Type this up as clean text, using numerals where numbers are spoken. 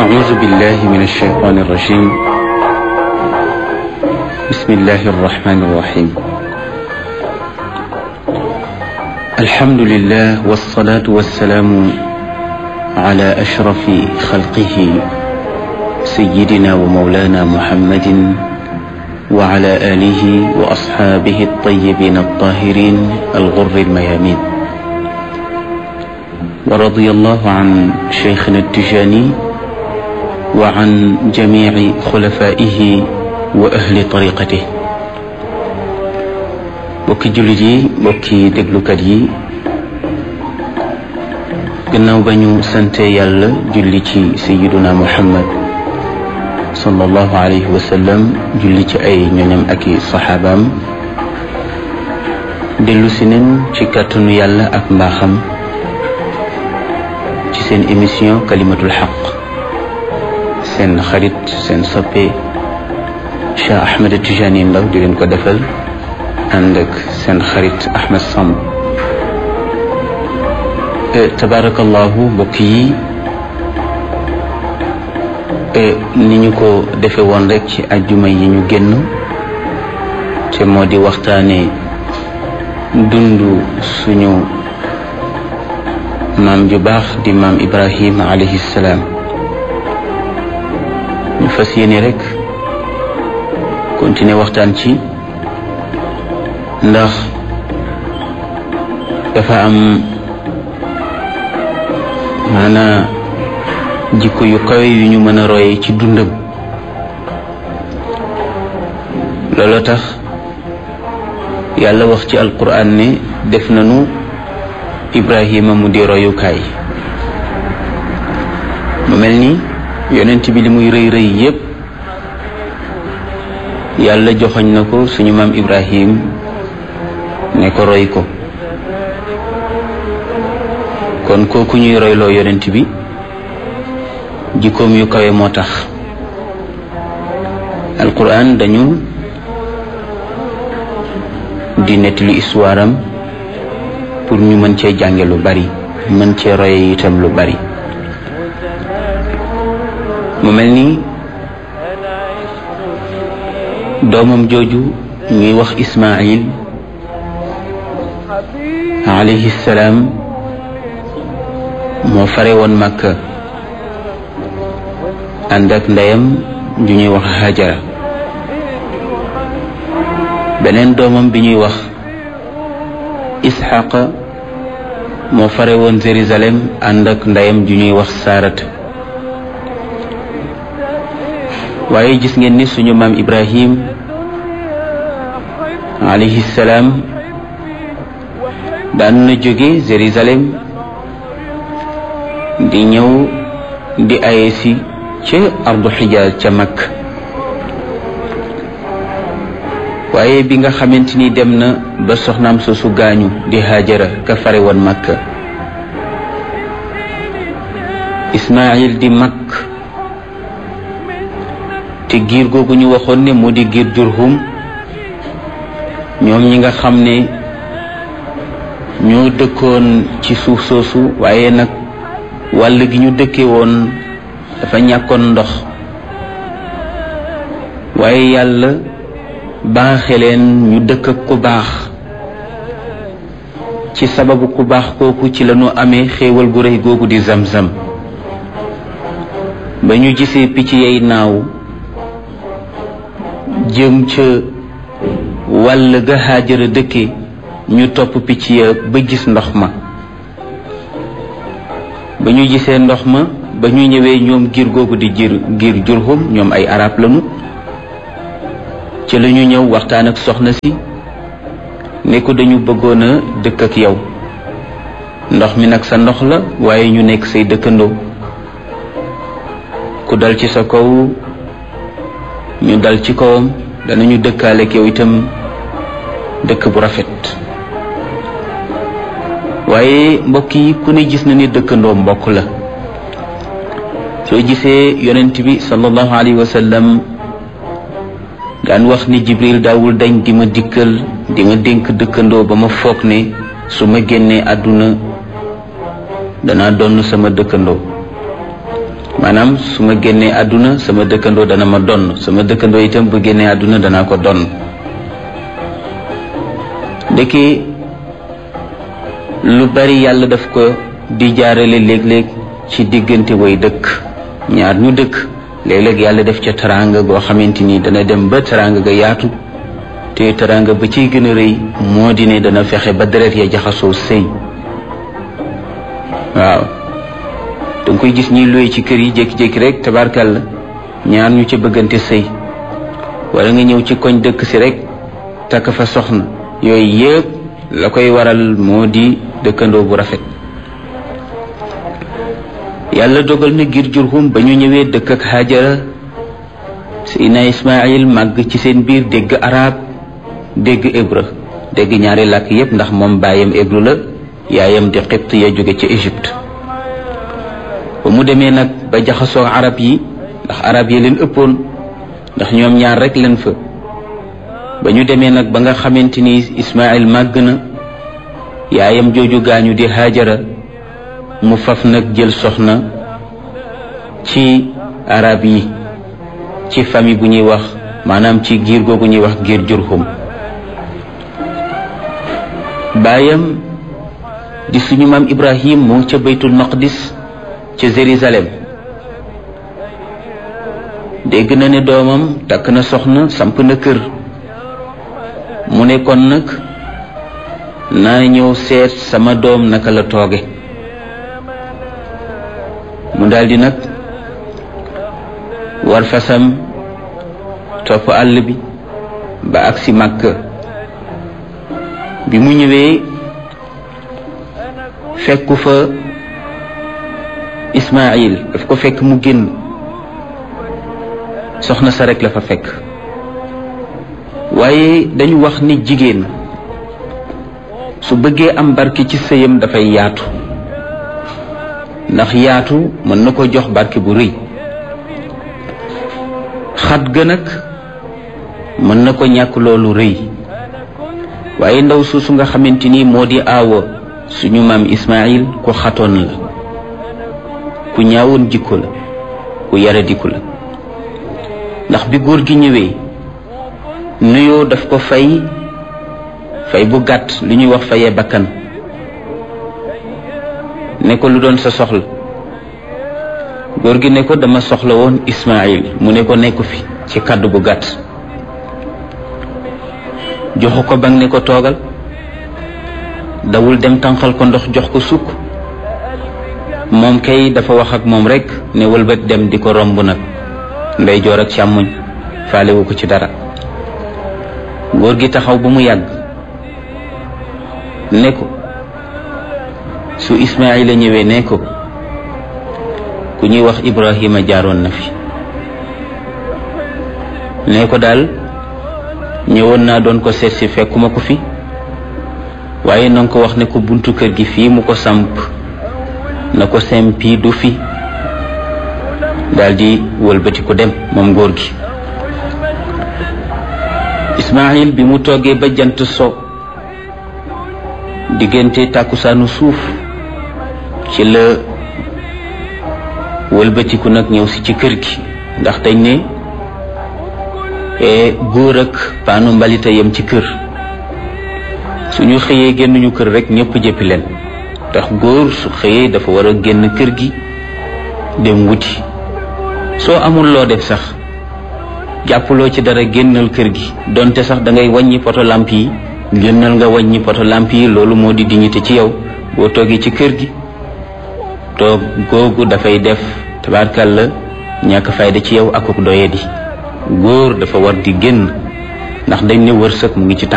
أعوذ بالله من الشيطان الرجيم. بسم الله الرحمن الرحيم. الحمد لله والصلاة والسلام على أشرف خلقه سيدنا ومولانا محمد وعلى آله وأصحابه الطيبين الطاهرين الغر الميامين. ورضي الله عن شيخنا التجاني وعن جميع خلفائه وأهل طريقته. bokki jullit yi, bokki déglukat yi, gannaaw ba ñu sante yàlla julli ci sayyiduna Muhammad sallallahu alayhi wa sallam, julli ci ay ñoñam ak i saxaabaam, dellu si nen ci kàttanu yàlla ak mbaaxam ci seen émission kalimatul xaq, seen xarit seen soppe Cheikh Ahmed Tijani Ndaw di leen ko defal ànd ak seen xarit Ahmed Samb. tabarakallahu mbokk yi, ni ñu ko defe woon rek ci ajjuma yi ñu génn, te moo di waxtaane dundu suñu maam ju baax di maam Ibrahima alayhi salaam. ñu fas yéene rek continuer waxtaan ci, ndax dafa am maanaa jikko yu kawe yu ñu mën a roye ci dundam. looloo tax yàlla wax ci alquran ne def nañu Ibrahima mu di royukaay. mu mel ni yonent bi li muy rëy rëy yépp yàlla joxoñ na ko suñu maam Ibrahim ne ko roy ko. kon kooku ñuy royloo yonent bi jikkoom yu kawe moo tax alquran dañu di nettali histoire am pour ñu mën cee jànge lu bari, mën cee roye itam lu bari. mu mel ni doomam jooju ñuy wax Ismaayil alayhi salaam moo fare woon Makka ànd ak ndeyam ju ñuy wax Hajara. beneen doomam bi ñuy wax Isxaqa moo fare woon Jérusalem ànd ak ndeyam ju ñuy wax Saarata. waaye gis ngeen ni suñu maam Ibrahim alayhi salaam daan na jóge Jérusalem di ñëw di ayesi ca ardu Xijaaz ca Makka. waaye bi nga xamante ni dem na ba soxnaam soosu gaañu di Haajara ka fare woon Makka, Ismaayil di mag te giir googu ñu waxoon ne moo di giir Jurhum, ñoom ñi nga xam ne ñoo dëkkoon ci suuf soosu, waaye nag wàll gi ñu dëkke woon dafa ñàkkoon ndox. waaye yàlla baaxe leen ñu dëkk ak ku baax. ci sababu ku baax kooku ci la ñu amee xéewal gu rëy googu di Zamzam. ba ñu gisee picc yay naaw jëm ca wàll ga Haajara dëkke, ñu topp picc ya ba gis ndox ma. ba ñu gisee ndox ma, ba ñu ñëwee ñoom giir googu di giir Jurhum, ñoom ay arab lañu, ci la ñu ñëw waxtaan ak soxna si ne ko dañu bëggoon a dëkk ak yow. ndox mi nag sa ndox la, waaye ñu nekk say dëkkandoo. ku dal ci sa kaw ñu dal ci kawam, danañu dëkkaale ak yow itam dëkk bu rafet. waaye mbokk yi, ku ne gis na ni dëkkandoo mbokk la. soo gisee yonent bi sallallahu alayhi wa sallam daan wax ni Jibril daawul dañ di ma dikkal di ma dénk dëkkandoo ba ma foog ne su ma génnee àdduna danaa donn sama dëkkandoo. maanaam su ma génnee àdduna sama dëkkandoo dana ma donn, sama dëkkandoo itam bu génnee àdduna danaa ko donn. ndeke lu bari yàlla daf ko di jaarale léeg-léeg ci diggante way dëkk, ñaar ñu dëkk léeg-léeg yàlla def ca teraanga goo xamante ni dana dem ba teraanga ga yaatu, te teraanga ba ciy gën a rëy moo di ne dana fexe ba deret ya jaxasoo sëy. waaw danga koy gis ñiy luye ci kër yi jékki-jékki rek tabarkàlla ñaar ñu ci bëggante sëy, wala nga ñëw ci koñ dëkk si rek takk fa soxna. yooyu yëpp la koy waral moo di dëkkandoo bu rafet. yàlla dogal na ngir Jurhum ba ñu ñëwee dëkk ak Hajara, Seydina Ismaïl màgg ci seen biir, dégg arab dégg hébreu, dégg ñaari làkk yépp ndax moom baayam hébreu la, yaayam di Xibt ya jóge ci Égypte. ba mu demee nag ba jaxasoo arab yi, ndax arab yi leen ëppoon, ndax ñoom ñaar rek leen fa. ba ñu demee nag ba nga xamante ni Ismaïl màgg na, yaayam jooju gaañu di Hajara, mu faf nag jël soxna ci arab yi, ci famille bu ñuy wax, maanaam ci giir googu ñuy wax giir Jurhum. baayam di suñu maam Ibrahim mu ngi ca Baytul Maqdis ca Jérusalem. dégg na ne doomam takk na soxna, samp na kër. mu ne kon nag naa ñëw seet sama doom naka la tooge. mu daldi nag war fasam topp àll bi ba agsi Makka. bi mu ñëwee fekku fa Ismaïl, daf ko fekk mu génn, soxna sa rek la fa fekk. waaye dañu wax ni jigéen su bëggee am barke ci sëyam dafay yaatu, ndax yaatu mën na ko jox barke bu rëy. xat ga nag mën na ko ñàkk loolu rëy. waaye ndaw suusu nga xamante ni moo di aawa suñu maam Ismaïl ku xatoon la, ku ñaawoon jikko la, ku yaradiku la. ndax bi góor gi ñëwee nuyoo daf ko fay bu gàtt, li ñuy wax fayee bakkan. ne ko lu doon sa soxla? góor gi ne ko dama soxla woon Ismaïl. mu ne ko nekku fi, ci kàddu bu gàtt. joxu ko bang ne ko toogal, dawul dem tànqal ko ndox jox ko sukk. moom kay dafa wax ak moom rek ne wëlbat dem di ko romb nag ndeyjoor ak càmmoñ, faalewu ko ci dara. góor gi taxaw ba mu yàgg ne ko su Ismaïla ñëwee ne ko ku ñuy wax Ibrahima jaaroon na fi. ne ko daal ñëwoon naa doon ko seet si fekkuma ko fi, waaye na nga ko wax ne ko buntu kër gi fii mu ko samp na ko sempi du fi. daldi wëlbati ko dem moom góor gi. Ismaïl bi mu toogee ba jant so, diggante tàkkusaanu suuf, ci la wëlbatiku nag ñëw si ci kër gi. ndax dañ ne góor ak paanu mbalita yem ci kër. suñu xëyee génnuñu kër rek ñëpp jëppi leen. tax góor su xëyee dafa war a génn kër gi dem wuti. soo amul loo def sax jàppuloo ci dara, génnal kër gi. donte sax da ngay wàññi poto lamp yi, génnal nga wàññi poto lamp yi. loolu moo di dignité ci yow. boo toogee ci kër gi toog googu dafay def tabaarkàlla ñàkk fayda ci yow akuk doye di. góor dafa war di génn, ndax dañ ne wërsëg mu ngi ci tànk